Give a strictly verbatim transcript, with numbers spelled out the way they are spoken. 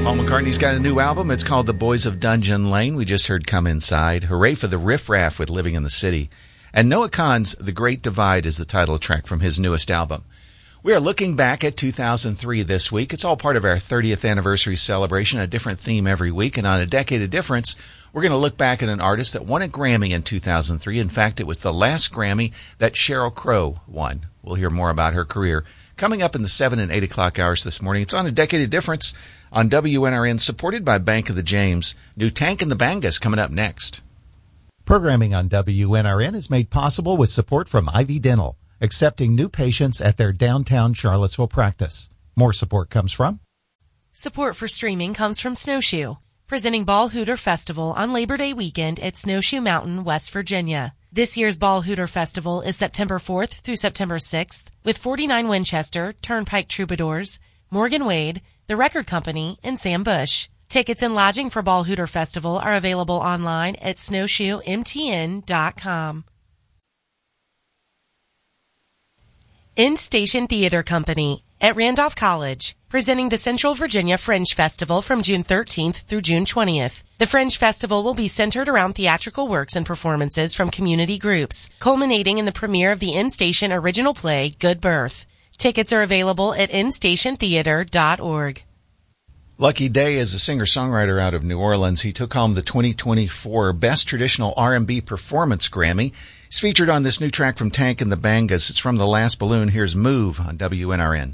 Paul McCartney's got a new album. It's called The Boys of Dungeon Lane. We just heard Come Inside. Hooray for the riffraff with Living in the City. And Noah Kahan's The Great Divide is the title track from his newest album. We are looking back at two thousand three this week. It's all part of our thirtieth anniversary celebration, a different theme every week. And on A Decade of Difference, we're going to look back at an artist that won a Grammy in two thousand three. In fact, it was the last Grammy that Sheryl Crow won. We'll hear more about her career coming up in the seven and eight o'clock hours this morning. It's on A Decade of Difference on W N R N, supported by Bank of the James. New Tank and the Bangas coming up next. Programming on W N R N is made possible with support from Ivy Dental, accepting new patients at their downtown Charlottesville practice. More support comes from... Support for streaming comes from Snowshoe, presenting Ball Hooter Festival on Labor Day weekend at Snowshoe Mountain, West Virginia. This year's Ball Hooter Festival is September fourth through September sixth with forty-nine Winchester, Turnpike Troubadours, Morgan Wade, The Record Company, and Sam Bush. Tickets and lodging for Ball Hooter Festival are available online at snowshoe m t n dot com. In Station Theater Company at Randolph College, presenting the Central Virginia Fringe Festival from June thirteenth through June twentieth. The Fringe Festival will be centered around theatrical works and performances from community groups, culminating in the premiere of the In-Station original play, Good Birth. Tickets are available at in station theater dot org. Lucky Day is a singer-songwriter out of New Orleans. He took home the twenty twenty-four Best Traditional R and B Performance Grammy. He's featured on this new track from Tank and the Bangas. It's from The Last Balloon. Here's Move on W N R N.